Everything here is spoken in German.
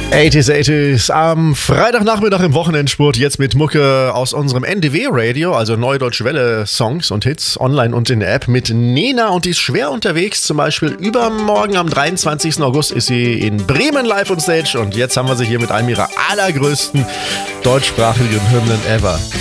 80s, 80s am Freitagnachmittag im Wochenendspurt, jetzt mit Mucke aus unserem NDW-Radio, also Neue Deutsche Welle Songs und Hits, online und in der App mit Nena, und die ist schwer unterwegs, zum Beispiel übermorgen am 23. August ist sie in Bremen live on stage, und jetzt haben wir sie hier mit einem ihrer allergrößten deutschsprachigen Hymnen ever.